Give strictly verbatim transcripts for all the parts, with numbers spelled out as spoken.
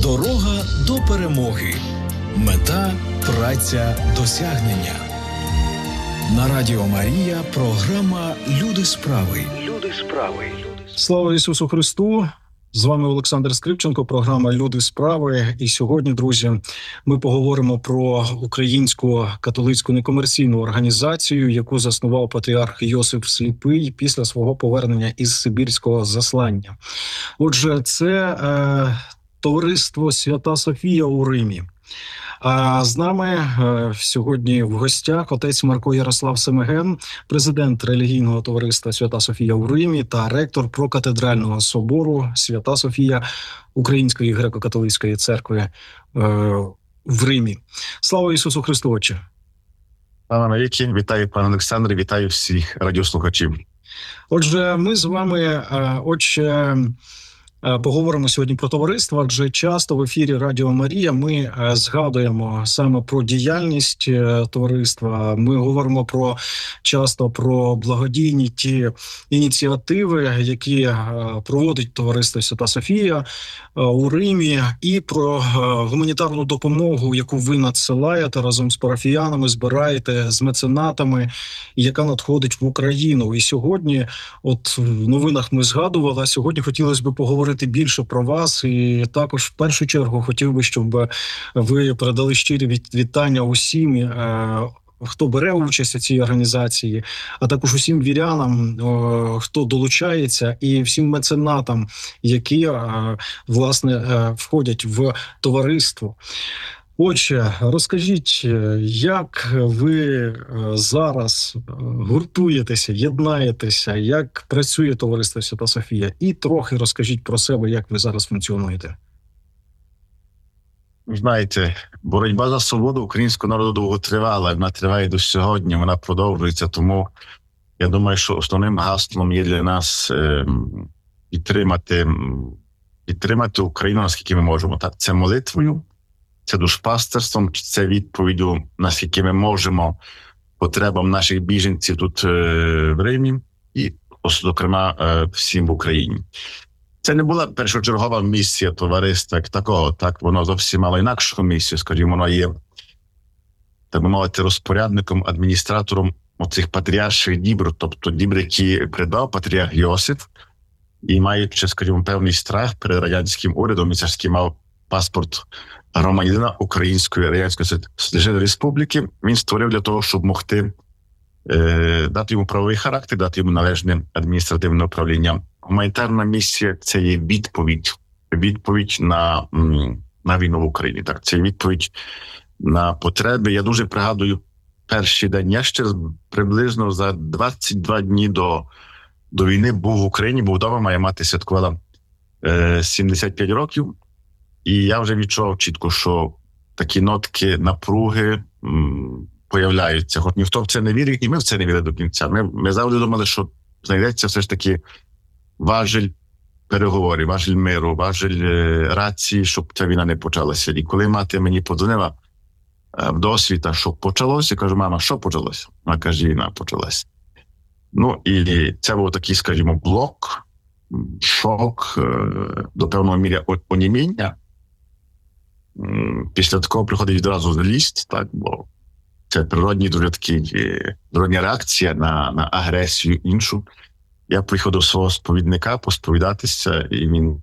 Дорога до перемоги. Мета – праця, досягнення. На Радіо Марія програма «Люди справи». Люди справи. Слава Ісусу Христу! З вами Олександр Скрипченко, програма «Люди справи». І сьогодні, друзі, ми поговоримо про українську католицьку некомерційну організацію, яку заснував патріарх Йосиф Сліпий після свого повернення із сибірського заслання. Отже, це е, товариство Свята Софія у Римі. А з нами е, сьогодні в гостях отець Марко Ярослав Семеген, президент релігійного товариства Свята Софія у Римі та ректор прокатедрального собору Свята Софія Української греко-католицької церкви е, в Римі. Слава Ісусу Христу, Отче! Слава навіки! Вітаю, пане Олександре, вітаю всіх радіослухачів. Отже, ми з вами, е, Отче, поговоримо сьогодні про товариство, адже часто в ефірі Радіо Марія ми згадуємо саме про діяльність товариства. Ми говоримо про часто про благодійні ті ініціативи, які проводить товариство Свята Софія у Римі, і про гуманітарну допомогу, яку ви надсилаєте разом з парафіянами, збираєте з меценатами, яка надходить в Україну. І сьогодні, от в новинах ми згадували, а сьогодні хотілося б поговорити більше про вас, і також в першу чергу хотів би, щоб ви передали щирі вітання усім, хто бере участь у цій організації, а також усім вірянам, хто долучається, і всім меценатам, які, власне, входять в товариство. Отже, розкажіть, як ви зараз гуртуєтеся, єднаєтеся, як працює товариство Свята Софія? І трохи розкажіть про себе, як ви зараз функціонуєте. Знаєте, боротьба за свободу українського народу довго тривала, вона триває до сьогодні, вона продовжується, тому я думаю, що основним гаслом є для нас е, підтримати, підтримати Україну, наскільки ми можемо. Так, це молитвою, це душпастерством, це відповіддю, наскільки ми можемо, потребам наших біженців тут е, в Римі і, зокрема, е, всім в Україні. Це не була першочергова місія товариства як такого, так, воно зовсім мало інакшу місію, скажімо, воно є, так би мовити, розпорядником, адміністратором оцих патріарших дібр, тобто дібр, які придбав патріарх Йосиф, і маючи, скажімо, певний страх перед радянським урядом, і царський мав паспорт громадянина Української Радянської Соціалістичної Республіки, він створив для того, щоб могти е, дати йому правовий характер, дати йому належне адміністративне управління. Гуманітарна місія – це є відповідь, відповідь на, на війну в Україні. Так, це є відповідь на потреби. Я дуже пригадую перші день, я ще приблизно за двадцять два дні до, до війни був в Україні, був вдома, моя мати святкувала е, сімдесят п'ять років. І я вже відчував чітко, що такі нотки напруги м, появляються. Хоч ніхто в це не вірить, і ми в це не вірили до кінця. Ми, ми завжди думали, що знайдеться все ж таки важіль переговорів, важіль миру, важіль е, рації, щоб ця війна не почалася. І коли мати мені подзвонила е, в досвіта, що почалося, я кажу: мама, що почалося? Вона каже: війна почалася. Ну і це був такий, скажімо, блок, шок, е, до певного міря оніміння. Після такого приходить відразу злість, так, бо це природні, дуже такі, природня реакція на, на агресію іншу. Я приїхав до свого сповідника посповідатися, і він: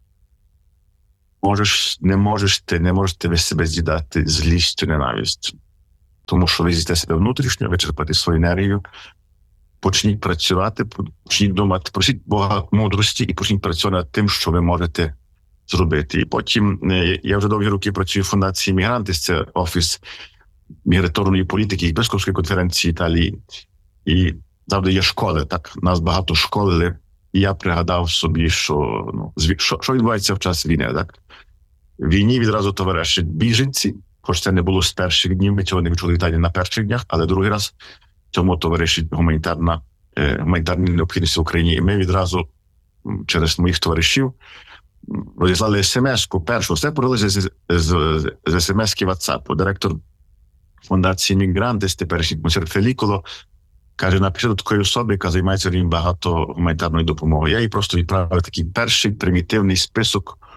можеш, не можеш ти, не можете ви себе з'їдати злістю, ненавистю. Тому що ви з'їсте себе внутрішньо, вичерпати свою енергію, почніть працювати, почніть думати, просіть Бога мудрості і почніть працювати над тим, що ви можете зробити. І потім, я вже довгі роки працюю в фундації «Мігранти», це офіс міграторної політики і Єпископської конференції Італії. І завжди є школи, так, нас багато школили. І я пригадав собі, що, ну, що, що відбувається в час війни, так? В війні відразу товаришать біженці, хоч це не було з перших днів, ми цього не відчули в Італії на перших днях, але другий раз цьому товаришить гуманітарна, е, гуманітарні необхідності в Україні. І ми відразу через моїх товаришів розіслали смс-ку першу. Все почалося з, з, з смс-ки WhatsApp. Директор фундації «Мігранти», теперішній монсеньор Феліколо, каже: напиши до такої особи, яка займається багато гуманітарною допомогою. Я їй просто відправив такий перший примітивний список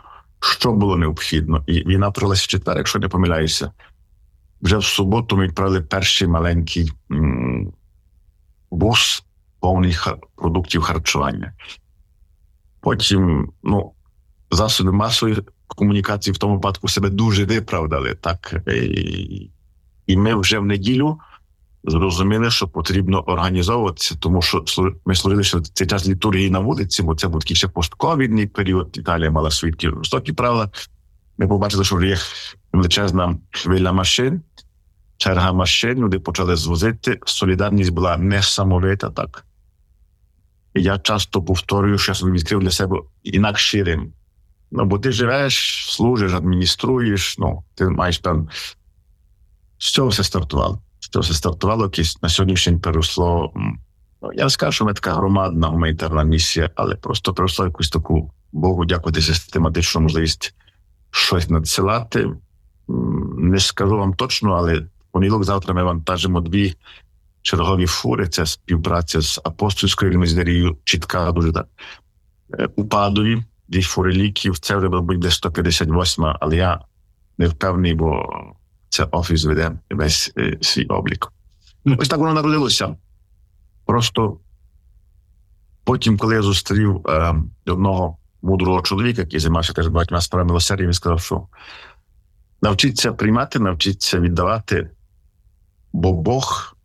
що було необхідно. І війна почалася в четвер, якщо не помиляюся. Вже в суботу ми відправили перший маленький м- бус, повний хар- продуктів харчування. Потім, ну, засоби масової комунікації в тому випадку себе дуже виправдали, так? І, і ми вже в неділю зрозуміли, що потрібно організовуватися, тому що ми служили ще цей час літургії на вулиці, бо це був такий ще постковідний період. Італія мала свої такі жорстокі правила. Ми побачили, що вже є величезна хвиля машин, черга машин, люди почали звозити. Солідарність була несамовита, так. І я часто повторюю, що я собі відкрив для себе інакший Рим. Ну, бо ти живеш, служиш, адмініструєш, ну, ти маєш певно. З цього все стартувало. З цього все стартувало, якесь на сьогоднішній день переросло, ну, я не скажу, що ми така громадна гуманітарна місія, але просто переросло якусь таку, Богу дякувати, систематичну можливість щось надсилати. Не скажу вам точно, але в понеділок завтра ми вантажимо дві чергові фури, це співпраця з апостольською лімузинерією, чітка дуже так. У Падові, дві фури ліків, це вже буде сто п'ятдесят восьма, але я не впевнений, бо це офіс веде весь е, свій облік. Ось так воно народилося. Просто потім, коли я зустрів е, одного мудрого чоловіка, який займався теж багатьма справами милосердя, він сказав, що навчіться приймати, навчіться віддавати, бо Бог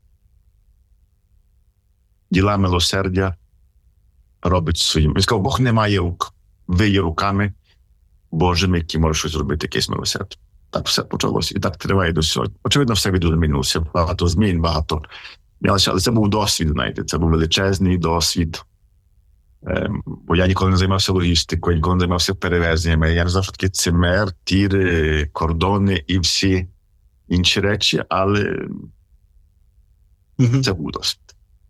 діла милосердя робить своїм. Він сказав, Бог не має рук. Ви є руками Божими, які можуть щось зробити, якесь милосердя. Так все почалося. І так триває до сьогодні. Очевидно, все відмінилося. Багато змін, багато. Але це був досвід, знаєте. Це був величезний досвід. Ем, бо я ніколи не займався логістикою, ніколи не займався перевезеннями. Я не знав, що таке цимер, тіри, кордони і всі інші речі, але Угу. це був досвід.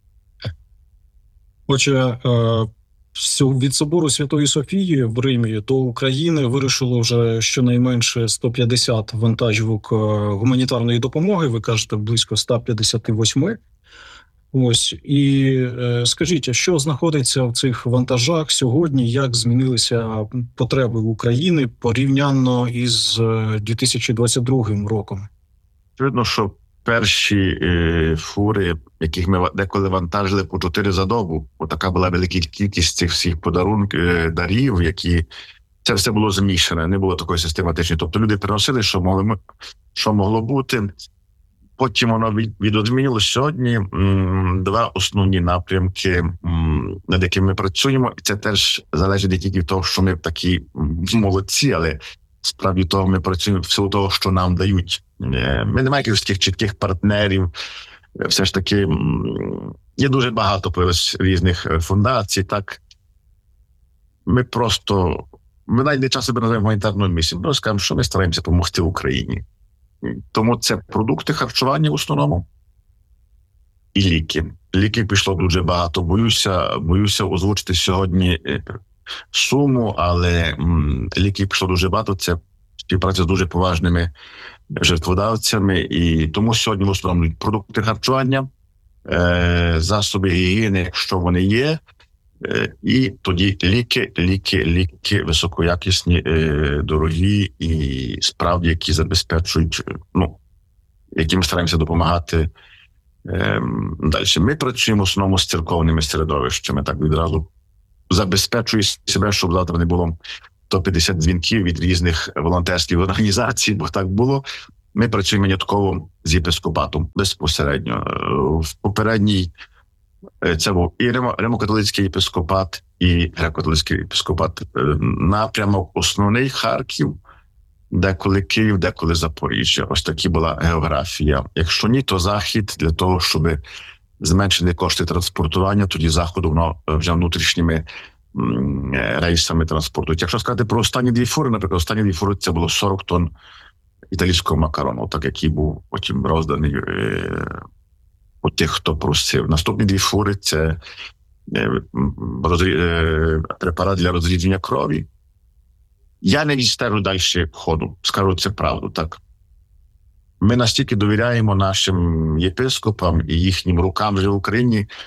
Отже, від собору Святої Софії в Римі до України вирушило вже щонайменше сто п'ятдесят вантажівок гуманітарної допомоги. Ви кажете, близько сто п'ятдесят вісім. Ось. І скажіть, а що знаходиться в цих вантажах сьогодні? Як змінилися потреби України порівняно із дві тисячі двадцять другим роком? Видно, що перші е, фури, яких ми деколи вантажили по чотири за добу, бо така була велика кількість цих всіх подарунків, е, дарів, які це все було замішане, не було такої систематичної. Тобто люди приносили, що могло, що могло бути. Потім воно відозмінило сьогодні м, два основні напрямки, м, над якими ми працюємо. І це теж залежить не тільки від того, що ми такі молодці, але справді того ми працюємо в силу того, що нам дають. Ми не маємо якихось таких чітких партнерів. Все ж таки м, є дуже багато появилось різних фундацій. Так ми просто, ми навіть не часто себе називаємо гуманітарною місією, ми скажемо, що ми стараємося допомогти Україні. Тому це продукти харчування в основному і ліки. Ліків пішло дуже багато. Боюся, боюся озвучити сьогодні суму, але м, ліків пішло дуже багато. Це співпраця з дуже поважними жертводавцями. І тому сьогодні в основному продукти харчування, е, засоби гігієни, якщо вони є, е, і тоді ліки, ліки, ліки високоякісні, е, дорогі і справді, які забезпечують, ну, яким стараємося допомагати е, далі. Ми працюємо в основному з церковними середовищами, так відразу забезпечує себе, щоб завтра не було сто п'ятдесят дзвінків від різних волонтерських організацій, бо так було. Ми працюємо винятково з єпископатом безпосередньо. В попередній це був і Римо-католицький єпископат, і греко-католицький єпископат. Напрямок основний Харків, деколи Київ, деколи Запоріжжя. Ось така була географія. Якщо ні, то Захід для того, щоб зменшити кошти транспортування, тоді Заходу воно вже внутрішніми рейсами транспортують. Якщо сказати про останні дві фури, наприклад, останні дві фури це було сорок тонн італійського макарону, так який був потім розданий е, у тих, хто просив. Наступні дві фури це е, розрі... е, препарат для розрідження крові. Я не відстежу далі ходу, скажу це правду, так. Ми настільки довіряємо нашим єпископам і їхнім рукам вже в Україні.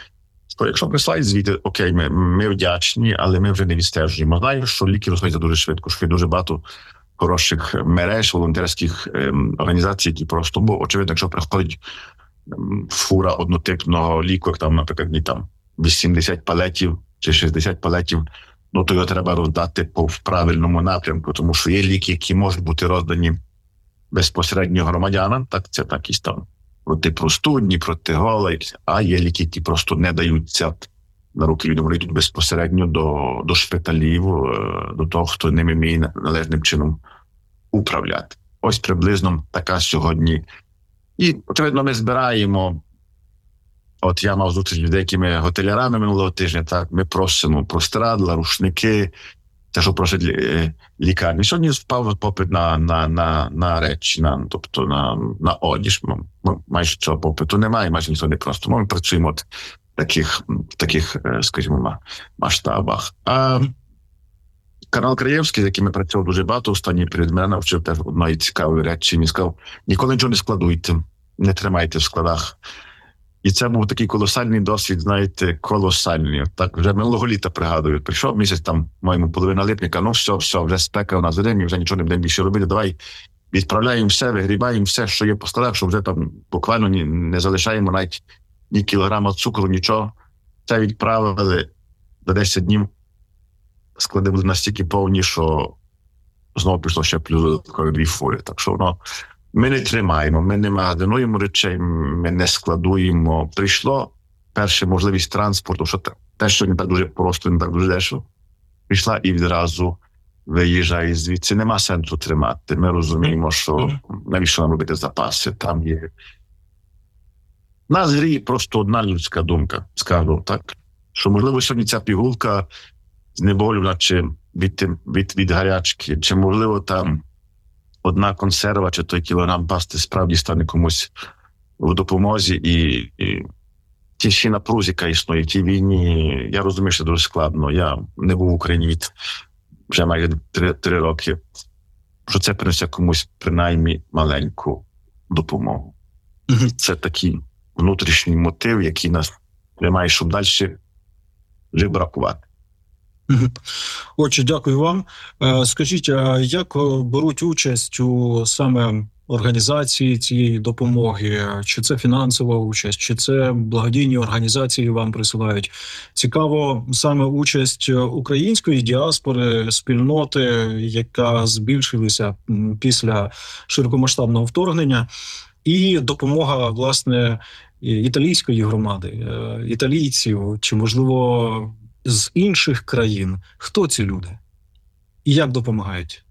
То якщо прислають звіти, окей, ми, ми вдячні, але ми вже не відстежуємо. Знаю, що ліки розходяться дуже швидко, що є дуже багато хороших мереж, волонтерських ем, організацій, які просто, бо, очевидно, якщо приходить ем, фура однотипного ліку, як там, наприклад, ні, там вісімдесят палетів чи шістдесят палетів, ну, то його треба роздати по в правильному напрямку, тому що є ліки, які можуть бути роздані безпосередньо громадянам, так, це так і там проти простудні, проти гола, а є ліки, які просто не даються на руки людям, вони йдуть безпосередньо до, до шпиталів, до того, хто ними вміє належним чином управляти. Ось приблизно така сьогодні. І, очевидно, ми збираємо, от я мав зустріч з деякими готелярами минулого тижня, так, ми просимо простирадла, рушники, те, що просять лікарні. Сьогодні впав попит на, на, на, на речі, на, тобто на, на одіж. Майже цього попиту немає, майже ніхто не просто. Ми працюємо в таких, таких, скажімо, масштабах. А Карл Краєвський, з яким ми працювали дуже багато, останній перед мене навчив теж одної цікавої речі. Він сказав, ніколи нічого не складуйте, не тримайте в складах. І це був такий колосальний досвід, знаєте, колосальний. Так, вже минулого літа, пригадую, прийшов місяць там, моєму половина липня, ну все, все, вже спека у нас в день, вже нічого не будемо більше робити, давай відправляємо все, вигрібаємо все, що є по складах, що вже там буквально не, не залишаємо навіть ні кілограма цукру, нічого. Це відправили до десять днів, склади були настільки повні, що знову пішло ще плюс додаткові дві фури. Так що воно, ми не тримаємо, ми не магазинуємо речей, ми не складуємо. Прийшло перша можливість транспорту, що те, що не так дуже просто, не так дуже дешево, прийшла і відразу виїжджає звідси. Нема сенсу тримати. Ми розуміємо, що навіщо нам робити запаси, там є. Нас гріє просто одна людська думка, скажу так, що, можливо, сьогодні ця пігулка знеболювана чи від, від, від гарячки, чи, можливо, там одна консерва, чи той кілограм пасти справді стане комусь в допомозі. І, і ті всі напрузі, яка існує, в тій війні, я розумію, що дуже складно. Я не був в Україні від вже майже три, три роки, що це принесе комусь принаймні маленьку допомогу. Mm-hmm. Це такий внутрішній мотив, який нас тримає, щоб далі вже бракувати. Отже, дякую вам. Скажіть, а як беруть участь у саме організації цієї допомоги? Чи це фінансова участь, чи це благодійні організації вам присилають? Цікаво саме участь української діаспори, спільноти, яка збільшилася після широкомасштабного вторгнення, і допомога, власне, італійської громади, італійців, чи, можливо, з інших країн. Хто ці люди? І як допомагають?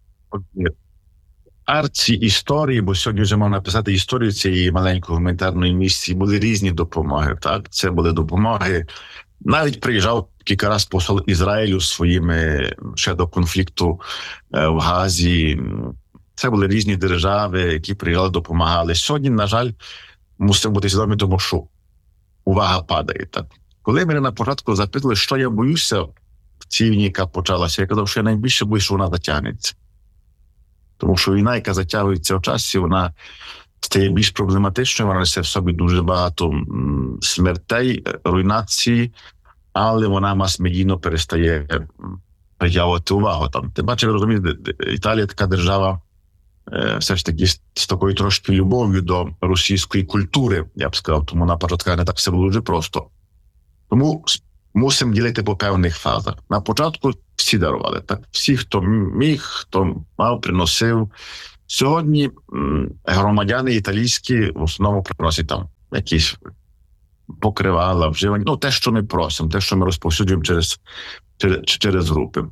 Арці історії, бо сьогодні вже можна написати історію цієї маленької гуманітарної місії, були різні допомоги. Так, це були допомоги. Навіть приїжджав кілька разів посол Ізраїлю своїми ще до конфлікту в Газі. Це були різні держави, які приїжджали, допомагали. Сьогодні, на жаль, мусимо бути свідомі, тому що увага падає. Так. Коли мене на початку запитали, що я боюся в цій війні, яка почалася, я казав, що я найбільше боюся, що вона затягнеться. Тому що війна, яка затягується в часі, вона стає більш проблематичною, вона несе в собі дуже багато смертей, руйнації, але вона мас-медійно перестає притягувати увагу. Там, ти бачиш, ви розумієте, Італія така держава, все ж таки з такою трошки любов'ю до російської культури, я б сказав, тому на початку не так все було дуже просто. Тому мусимо ділити по певних фазах. На початку всі дарували, так? Всі, хто міг, хто мав, приносив. Сьогодні громадяни італійські в основному приносять там якісь покривала, вживання, ну те, що ми просимо, те, що ми розповсюджуємо через, через, через групи.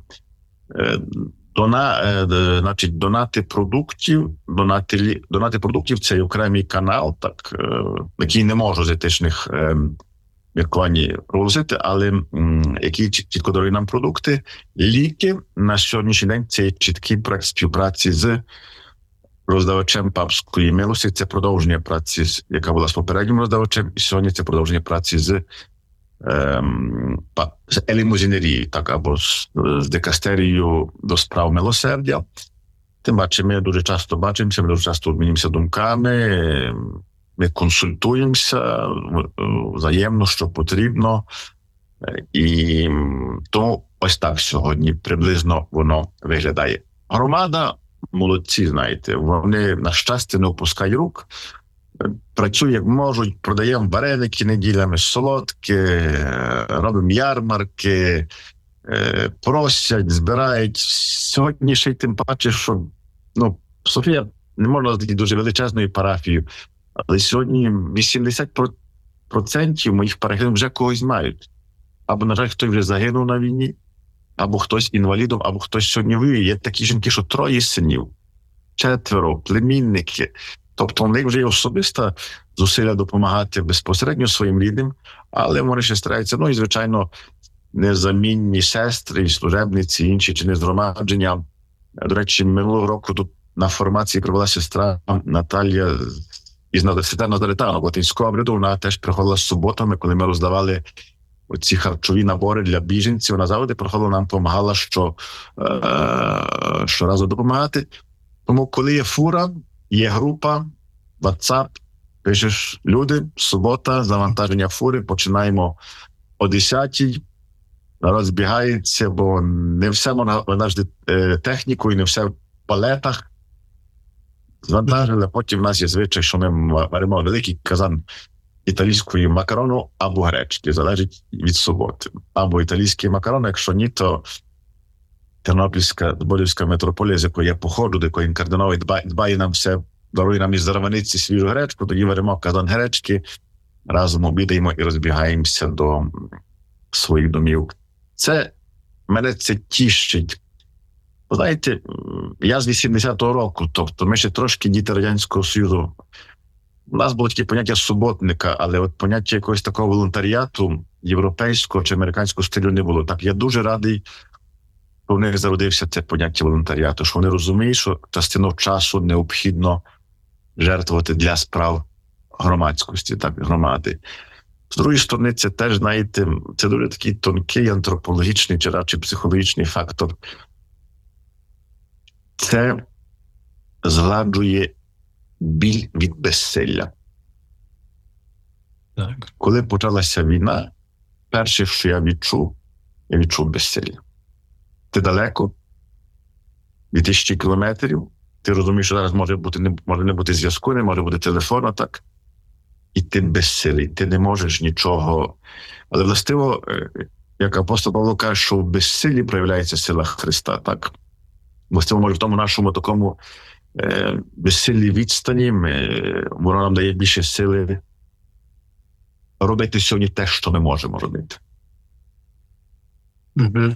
Дона, значить, донати продуктів, донати, донати продуктів – це окремий канал, так, який не можу з етичних міркувань оголосити, але м, які чітко дарують нам продукти. Ліки на сьогоднішній день – це чіткий проект співпраці з роздавачем папської милості. Це продовження праці, яка була з попереднім роздавачем, і сьогодні це продовження праці з, ем, з елімузінерією, так, або з, з дикастерією до справ милосердя. Тим паче, ми дуже часто бачимося, ми дуже часто обмінюємося думками, ми консультуємося взаємно, що потрібно. Е, І м, тому ось так сьогодні приблизно воно виглядає. Громада молодці, знаєте, вони на щастя не опускають рук, е, працюють як можуть, продаємо вареники неділями, солодкі, е, робимо ярмарки, е, просять, збирають. Сьогодні ще й тим паче, що ну, Софія не можна назвати дуже величезною парафією, але сьогодні вісімдесят процентів моїх парафіян вже когось мають. Або, на жаль, хтось вже загинув на війні, або хтось інвалідом, або хтось сьогодні воює. Є такі жінки, що троє синів, четверо, племінники. Тобто в них вже є особиста зусилля допомагати безпосередньо своїм рідним, але вони ще стараються, ну і, звичайно, незамінні сестри, і служебниці, і інші чи згромадження. До речі, минулого року тут на формації провела сестра Наталія із Назаретану, Латинського обряду. Вона теж приходила з суботами, коли ми роздавали оці харчові набори для біженців. Вона завжди приходила, нам допомагала, що, е- щоразу допомагати. Тому коли є фура, є група, WhatsApp, пишеш люди, субота, завантаження фури, починаємо о десятій, народ збігається, бо не все можна винажити е, технікою, не все в палетах. Завантажили, потім в нас є звичай, що ми варимо великий казан італійської макарону або гречки, залежить від суботи. Або італійський макарон, якщо ні, то Тернопільська, Зборівська митрополія, з якої я походжу, до якої кардинал дбає, дбає нам все, дарує нам із Зарваниці свіжу гречку, тоді варимо казан гречки, разом обідаємо і розбігаємося до своїх домів. Це, мене це тішить. Знаєте, я з вісімдесятого року, тобто ми ще трошки діти Радянського Союзу. У нас було таке поняття суботника, але от поняття якогось такого волонтаріату європейського чи американського стилю не було. Так, я дуже радий, що в них зародився це поняття волонтаріату, що вони розуміють, що частину часу необхідно жертвувати для справ громадськості, так, громади. З другої сторони, це теж, знаєте, це дуже такий тонкий антропологічний чи радше психологічний фактор. Це згладжує біль від безсилля. Так. Коли почалася війна, перше, що я відчув, я відчув безсилля. Ти далеко, від тисячі кілометрів, ти розумієш, що зараз може бути, не, може не бути зв'язку, не може бути телефону, так? І ти безсилий, ти не можеш нічого. Але властиво, як апостол Павло каже, що в безсилі проявляється сила Христа, так? Властиво, може, в тому нашому такому е, безсиллі відстані, ми, воно нам дає більше сили робити сьогодні те, що ми можемо робити. Угу.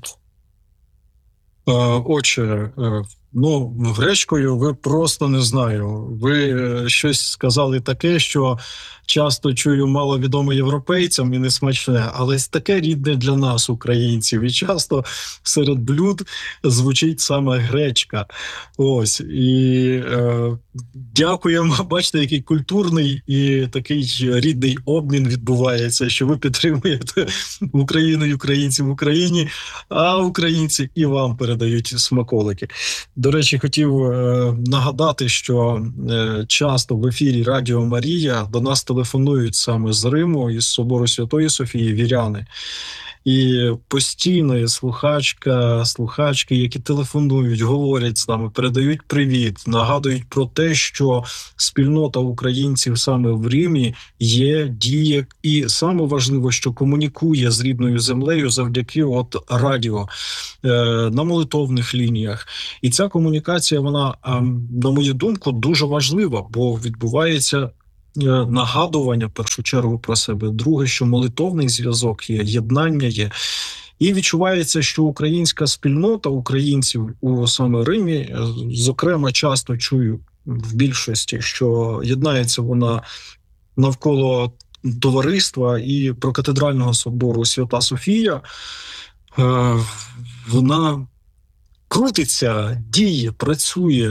Отже, ну, гречкою ви просто, не знаю, ви щось сказали таке, що часто чую маловідоме європейцям і не смачне, але таке рідне для нас, українців, і часто серед блюд звучить саме гречка. Ось, і е, дякуємо, бачите, який культурний і такий рідний обмін відбувається, що ви підтримуєте Україну і українців в Україні, а українці і вам передають смаколики. До речі, хотів е, нагадати, що е, часто в ефірі Радіо Марія до нас телефонують саме з Риму, із Собору Святої Софії віряни. І постійно є слухачка, слухачки, які телефонують, говорять з нами, передають привіт, нагадують про те, що спільнота українців саме в Римі є, діє, і саме важливо, що комунікує з рідною землею завдяки от радіо е, на молитовних лініях. І ця комунікація, вона, е, на мою думку, дуже важлива, бо відбувається нагадування, в першу чергу, про себе. Друге, що молитовний зв'язок є, єднання є. І відчувається, що українська спільнота українців у саме Римі, зокрема, часто чую в більшості, що єднається вона навколо товариства і прокатедрального собору Свята Софія. Вона крутиться, діє, працює.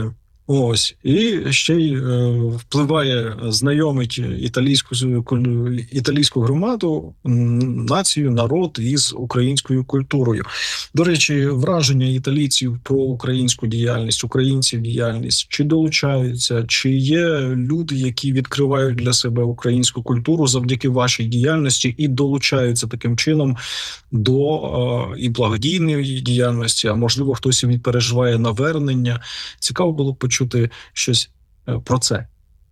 Ось, і ще й е, впливає, знайомить італійську італійську громаду, націю, народ із українською культурою. До речі, враження італійців про українську діяльність, українців діяльність, чи долучаються, чи є люди, які відкривають для себе українську культуру завдяки вашій діяльності і долучаються таким чином до е, і благодійної діяльності, а можливо, хтось і переживає навернення. Цікаво було б почути щось е, про це.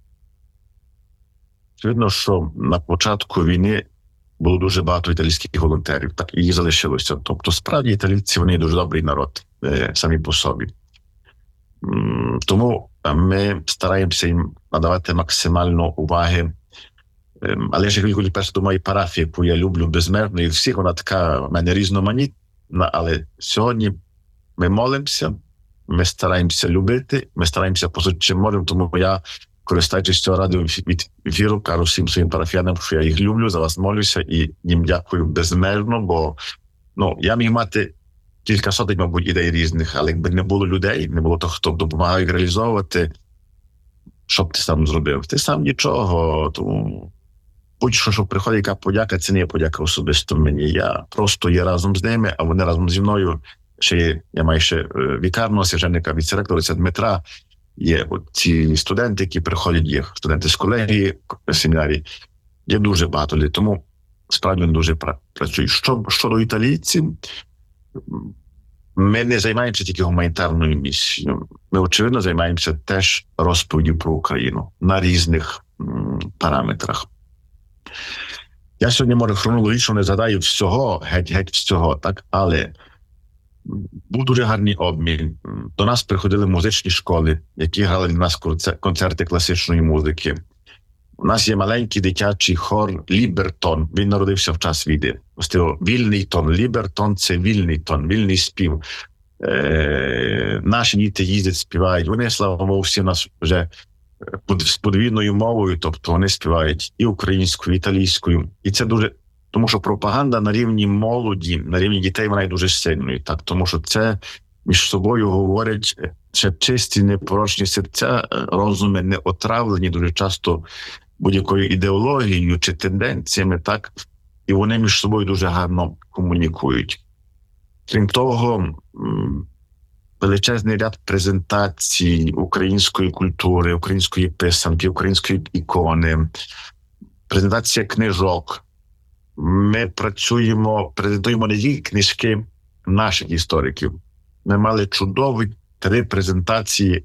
Видно, що на початку війни було дуже багато італійських волонтерів, так і залишилося. Тобто, справді, італійці, вони дуже добрий народ, е, самі по собі. М, Тому ми стараємося їм надавати максимально уваги. Ем, Але я ще коли перше до моєї парафії, яку я люблю безмежно, і всіх вона така в мене різноманітна, але сьогодні ми молимося, ми стараємося любити, ми стараємося по чим можемо, тому я, користуючись цього радіо від ефіру, кажу всім своїм парафіянам, що я їх люблю, за вас молюся і їм дякую безмежно, бо ну, я міг мати кілька сотень, мабуть, ідей різних, але якби не було людей, не було того, хто допомагав їх реалізовувати, що б ти сам зробив? Ти сам нічого, тому будь-що, що приходить, яка подяка, це не є подяка особисто мені. Я просто є разом з ними, а вони разом зі мною. Ще є, я маю ще вікарного священника, віце-ректора Дмитра. Є от ці студенти, які приходять, є студенти з колегії, семінарії. Є дуже багато людей, тому справді вони дуже працюють. Що, щодо італійців, ми не займаємося тільки гуманітарною місією. Ми, очевидно, займаємося теж розповіддю про Україну на різних м, параметрах. Я сьогодні, може, хронологічно не згадаю всього, геть-геть всього, так, але був дуже гарний обмін. До нас приходили музичні школи, які грали для нас концерти класичної музики. У нас є маленький дитячий хор «Лібертон». Він народився в час війни. Вільний тон. «Лібертон» – це вільний тон, вільний спів. Е, наші діти їздять, співають. Вони, слава Богу, всі у нас вже з подвійною мовою, тобто вони співають і українською, і італійською. І це дуже... Тому що пропаганда на рівні молоді, на рівні дітей, вона є дуже сильною. Так? Тому що це між собою говорять, ще чисті, непорочні серця, розуми не отравлені дуже часто будь-якою ідеологією чи тенденціями, так? І вони між собою дуже гарно комунікують. Крім того, величезний ряд презентацій української культури, української писанки, української ікони, презентація книжок. Ми працюємо, презентуємо не тільки книжки наших істориків. Ми мали чудові три презентації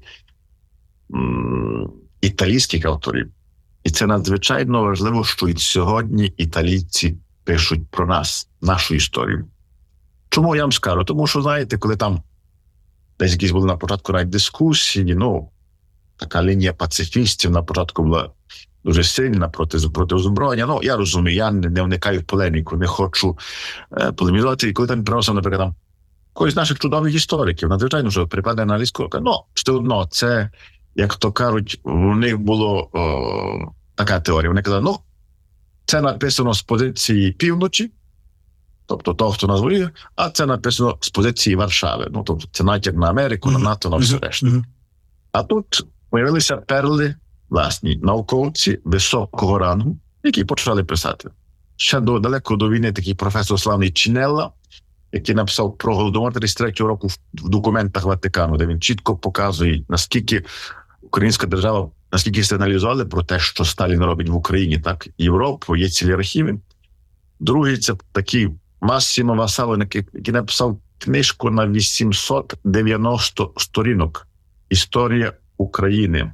м, італійських авторів. І це надзвичайно важливо, що і сьогодні італійці пишуть про нас, нашу історію. Чому я вам скажу? Тому що, знаєте, коли там десь якісь були на початку навіть дискусії, ну, така лінія пацифістів на початку була дуже сильна проти, проти озброєння. Ну, я розумію, я не, не вникаю в полеміку, не хочу е, полемізувати. І коли там приносив, наприклад, там, когось з наших чудових істориків, надзвичайно, що прикладає на англійську, ну, все одно, це, як то кажуть, у них було о, така теорія. Вони казали, ну, це написано з позиції півночі, тобто того, хто нас воює, а це написано з позиції Варшави. Ну, тобто це натяк на Америку, на НАТО, на все решта. А тут появилися перли, власні науковці високого рангу, які почали писати. Ще до, далеко до війни такий професор славний Чинелла, який написав про Голодомор тридцять третього року в, в документах Ватикану, де він чітко показує, наскільки українська держава, наскільки сигналізували про те, що Сталін робить в Україні, так, Європу, є цілі архіви. Другий – це такий Массимо Васало, який, який написав книжку на вісімсот дев'яносто сторінок «Історія України».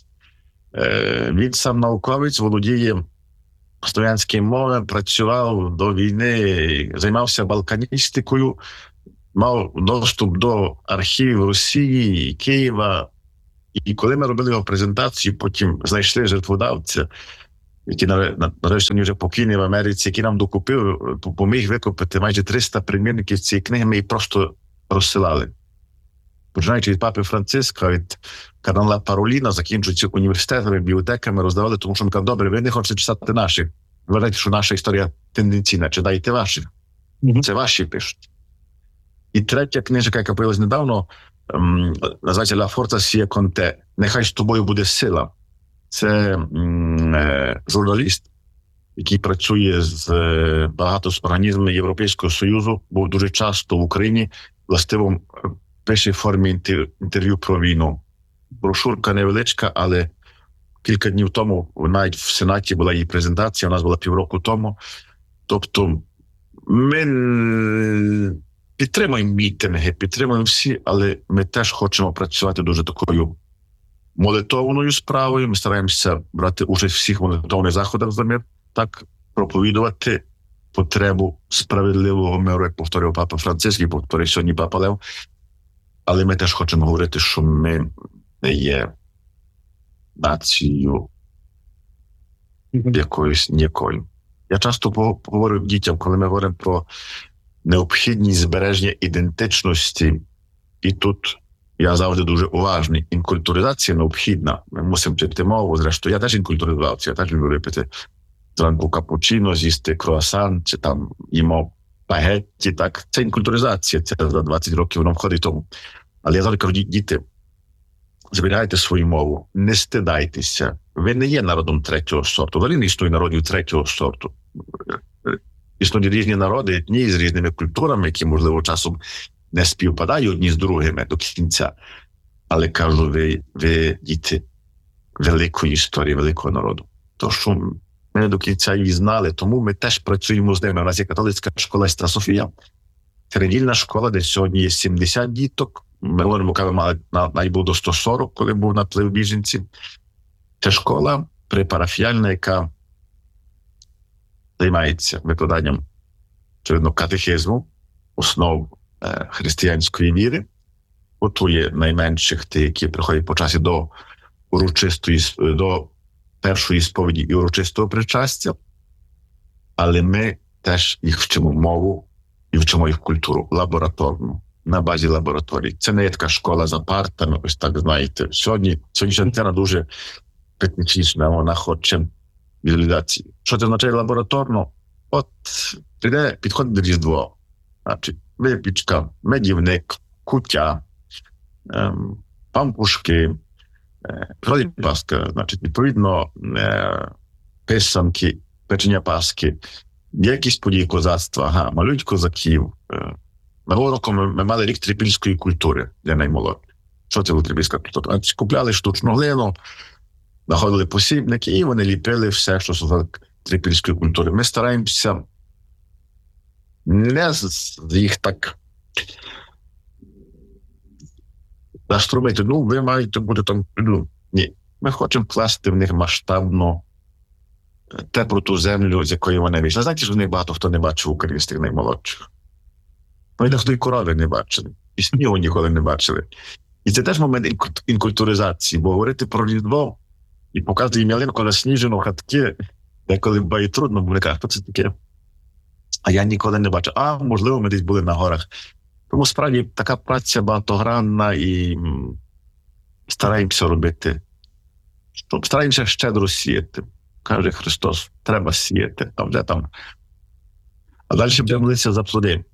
Е, він сам науковець, володіє слов'янськими мовами, працював до війни, займався балканістикою, мав доступ до архівів Росії, Києва. І коли ми робили його презентацію, потім знайшли жертводавця, який, нарешті, вже покійний в Америці, який нам докупив, поміг викупити майже триста примірників цієї книги, ми її просто розсилали. Починаючи від папи Франциска, від кардинала Пароліна, закінчуючи університетами, бібліотеками, роздавали, тому що ми кажуть, добре, ви не хочете читати наших. Ви вважаєте, що наша історія тенденційна, читайте ваших. Mm-hmm. Це ваші пишуть. І третя книжка, яка появилась недавно, називається «La Forza Sia con te». нехай з тобою буде сила. Це м, е, журналіст, який працює з е, багато з організмами Європейського Союзу, був дуже часто в Україні, властиво пише в формі інтер, інтерв'ю про війну. Брошурка невеличка, але кілька днів тому навіть в Сенаті була її презентація, у нас була півроку тому. Тобто ми підтримуємо мітинги, підтримуємо всі, але ми теж хочемо працювати дуже такою молитовною справою. Ми стараємося брати участь в всіх молитовних заходах за мир, так проповідувати потребу справедливого миру, як повторював папа Франциск, і повторює сьогодні папа Лев. Але ми теж хочемо говорити, що ми не є нацією якоюсь ніякою. Я часто говорю дітям, коли ми говоримо про необхідність збереження ідентичності, і тут я завжди дуже уважний. Інкультуризація необхідна. Ми мусимо вчити мову. Зрештою, я теж інкультуризувався, я теж люблю випити зранку капучино, з'їсти круасан, чи там їмо спагетті, так. Це інкультуризація, це за двадцять років воно входить тому. Але я завжди кажу, діти, зберігайте свою мову, не стидайтеся. Ви не є народом третього сорту. Взагалі не існує народів третього сорту. Існують різні народи, етнії з різними культурами, які, можливо, часом не співпадають одні з другими до кінця. Але кажу, ви, ви діти великої історії, великого народу. То, що ми не до кінця її знали, тому ми теж працюємо з ними. У нас є католицька школа Сестра Софія. Це недільна школа, де сьогодні є сімдесят діток. Ми говоримо, коли мали, навіть був до сто сорок, коли був наплив біженців. Це школа припарафіальна, яка займається викладанням, очевидно, катехизму, основ е, християнської віри, готує найменших тих, які приходять по часі до урочистої, до першої сповіді і урочистого причастя, але ми теж їх вчимо мову і вчимо їх культуру лабораторну, на базі лабораторій. Це не є така школа за партами, ось так, знаєте. Сьогодні, сьогоднішня дитина дуже технічна, вона хоче візуалізації. Що це означає лабораторно? От прийде, підходить до Різдво. Значить, випічка, медівник, куття, ем, пампушки, е, приходить Пасха, значить, відповідно, е, писанки, печення Пасхи, є якісь події козацтва, ага, малюють козаків. Е, Минулого року ми, ми мали рік трипільської культури для наймолодших. Що це була трипільська культура? Купляли штучну глину, знаходили посібники, і вони ліпили все, що стосується трипільської культури. Ми стараємося не з їх так заштрумити. Ну, ви маєте бути там. Ну, ні. Ми хочемо вкласти в них масштабно теплу ту землю, з якої вони вийшли. Знаєте, що в них багато хто не бачив українських наймолодших. Вони дехто і корови не бачили, і снігу ніколи не бачили. І це теж момент інкультуризації, бо говорити про Різдво і показати їм ялинку засніжену, хатки, деколи буває трудно, бо вони кажуть, що це таке? А я ніколи не бачив. А, можливо, ми десь були на горах. Тому, справді, така праця багатогранна і стараємося робити, щоб стараємося щедро сіяти. Каже Христос, треба сіяти, а вже там. А далі будемо молитися за плоди.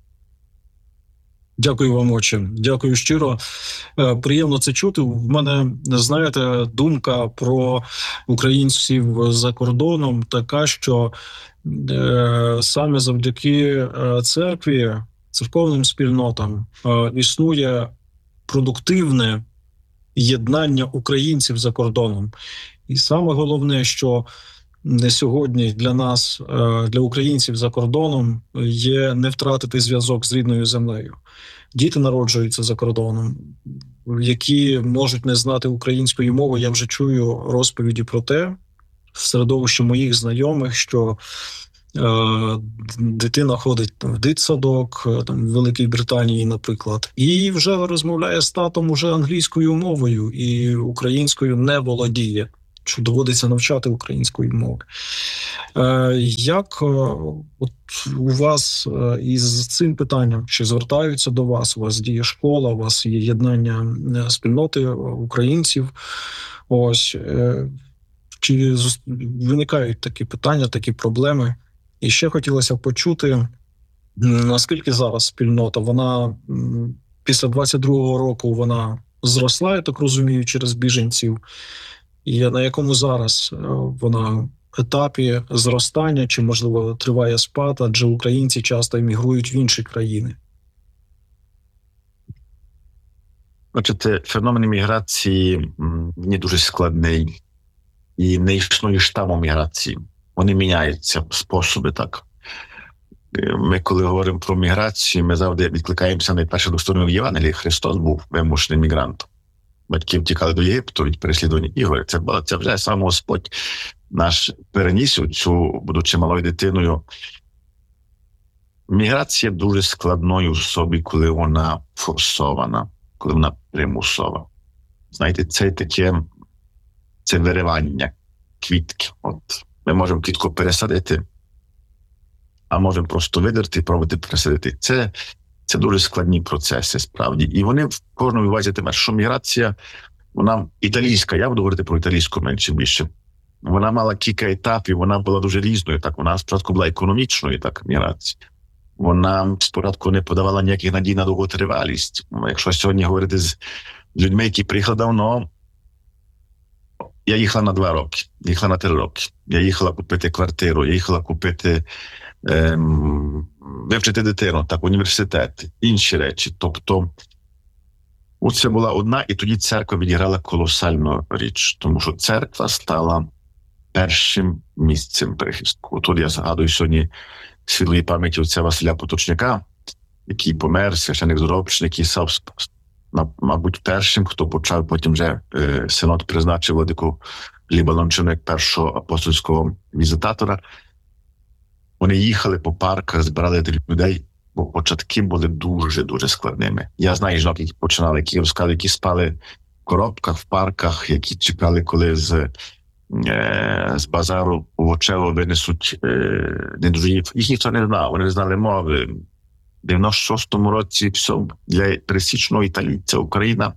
Дякую вам, отче. Дякую щиро. Приємно це чути. В мене, знаєте, думка про українців за кордоном така, що е, саме завдяки церкві, церковним спільнотам е, існує продуктивне єднання українців за кордоном. І саме головне, що не сьогодні для нас, для українців за кордоном, є не втратити зв'язок з рідною землею. Діти народжуються за кордоном, які можуть не знати української мови. Я вже чую розповіді про те, в середовищі моїх знайомих, що е, дитина ходить в дитсадок, там, в Великій Британії, наприклад, і вже розмовляє з татом уже англійською мовою, і українською не володіє, що доводиться навчати української мови. Е, як е, от у вас е, із цим питанням, чи звертаються до вас, у вас діє школа, у вас є єднання спільноти українців, ось, е, чи виникають такі питання, такі проблеми? І ще хотілося б почути, наскільки зараз спільнота, вона після двадцять другого року, вона зросла, я так розумію, через біженців. І на якому зараз вона етапі зростання, чи, можливо, триває спад, адже українці часто емігрують в інші країни? Бачите, феномен міграції не дуже складний. І не існує штаму міграції. Вони міняються, способи так. Ми, коли говоримо про міграцію, ми завжди відкликаємося найперше до сторони в Євангелії. Христос був вимушеним мігрантом. Батьки втікали до Єгипту від переслідування Ігоря. Це, це вже сам Господь наш переніс цю, будучи малою дитиною. Міграція дуже складною в собі, коли вона форсована, коли вона примусова. Знаєте, це таке, це виривання квітки. От ми можемо квітку пересадити, а можемо просто видерти і пробувати пересадити. Це, це дуже складні процеси, справді. І вони в кожному увазі тепер, що міграція, вона італійська, я буду говорити про італійську менше більше. Вона мала кілька етапів, вона була дуже різною. Так, вона спочатку була економічною, так, міграція. Вона спочатку не подавала ніяких надій на довготривалість. Якщо сьогодні говорити з людьми, які приїхали давно, я їхала на два роки, їхала на три роки. Я їхала купити квартиру, я їхала купити, ем, вивчити дитину, так, університет, інші речі. Тобто, це була одна, і тоді церква відіграла колосальну річ, тому що церква стала першим місцем прихистку. Тут я згадую сьогодні світлої пам'яті отця Василя Поточняка, який помер, священик-зробчник, який став, мабуть, першим, хто почав, потім вже е, синод призначив владику Гліба Лончину як першого апостольського візитатора. Вони їхали по парках, збирали людей, бо початки були дуже-дуже складними. Я знаю жінок, які починали, які розказали, які спали в коробках, в парках, які чекали, коли з, е, з базару овочево винесуть е, недужиїв. Їх ніхто не знав, вони не знали мови. В дев'яносто шостому році все для пересічного італійця Україна.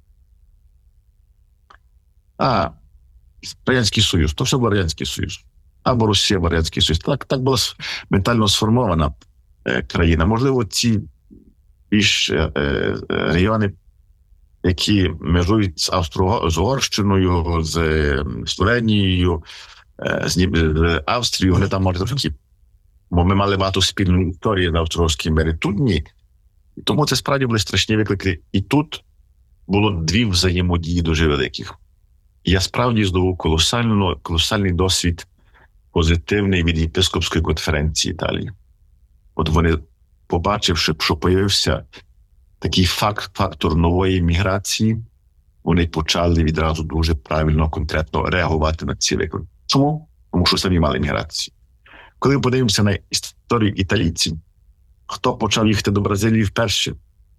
А, Радянський Союз, то все був Радянський Союз. Або Росія, або Радянський Союз. Так, так була ментально сформована е, країна. Можливо, ці більш е, е, регіони, які межують з Австро- з Угорщиною, з е, Словенією, е, з, з Австрією, вони там можуть такі. Бо ми мали багато спільної історії на Австро-Угорській мері. Тут ні. Тому це справді були страшні виклики. І тут було дві взаємодії дуже великих. Я справді здобув колосальний, колосальний досвід позитивний від єпископської конференції Італії. От вони, побачивши, що появився такий факт, фактор нової міграції, вони почали відразу дуже правильно, конкретно реагувати на ці виклики. Чому? Тому що самі мали міграцію. Коли подивимося на історію італійців, хто почав їхати до Бразилії вперше?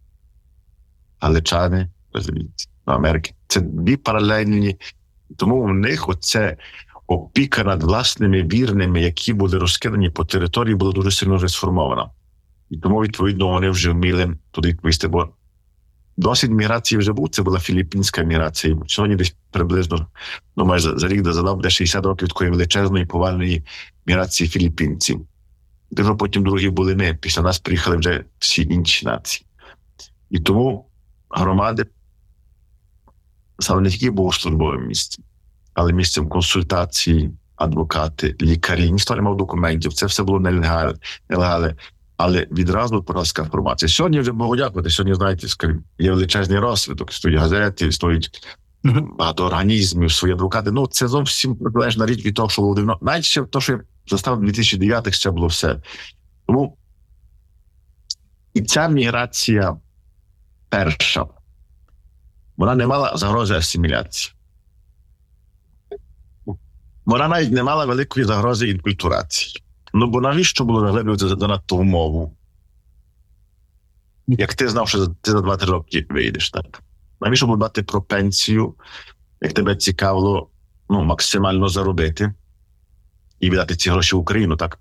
Галичани, бразилійці, до Америки. Це дві паралельні. Тому в них оце опіка над власними вірними, які були розкидані по території, була дуже сильно вже сформована. І тому, відповідно, вони вже вміли туди відповісти. Бо досвід міграції вже був, це була філіппінська міграція. Сьогодні десь приблизно, ну, майже за рік до задав, де шістдесят років такої величезної, повальної міграції філіппінців. Де вже потім другі були ми. Після нас приїхали вже всі інші нації. І тому громади стали не тільки богослужбовим місцем, але місцем консультації, адвокати, лікарі. Ніхто не мав документів. Це все було нелегальне. Але відразу порозка інформація. Сьогодні вже Богу дякувати. Сьогодні, знаєте, є величезний розвиток. Стоять газети, стоять багато організмів, свої адвокати. Ну, це зовсім протилежна річ від того, що було давно. Навіть ще те, що я застав дві тисячі дев'ятий, ще було все. Тому і ця міграція перша, вона не мала загрози асиміляції. Вона навіть не мала великої загрози інкультурації. Ну, бо навіщо було заглиблюватися занадто в мову? Як ти знав, що ти за два-три роки вийдеш, так? Навіщо було дбати про пенсію, як тебе цікавило, ну, максимально заробити і віддати ці гроші в Україну, так?